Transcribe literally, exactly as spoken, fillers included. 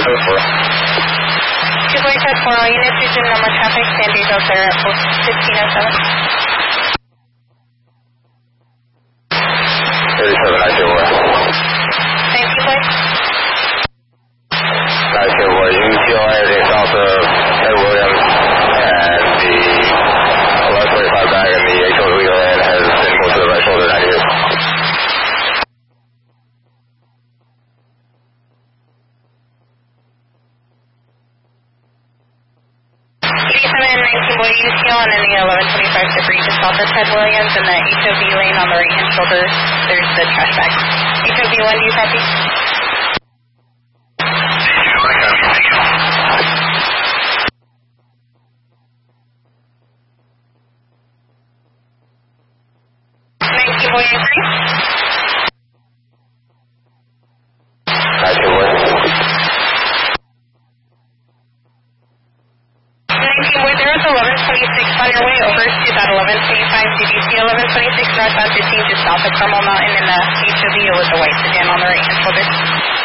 Two boys at four, all units resume normal traffic, San Diego clear at fifteen oh seven. thirty-seven, I two one. Thank you, boy. I two one, you feel everything south of Ted Williams, and the eleven twenty-five bag and the eight shoulder wheel end has been moved to the right shoulder, ninety years. eighty-seven, nineteen boy, U C L, and then the eleven twenty-five debris just south of Ted Williams, and the H O V lane on the right-hand shoulder, there's the trash bag. H O V one, do you copy? nineteen boy, you agree? I two one. nineteen boy, there is eleven twenty-six on your way over to that eleven twenty-five. Did you see eleven twenty-six northbound fifteen just south of Carmel Mountain, and the H O V with the white sedan on the right-hand shoulder?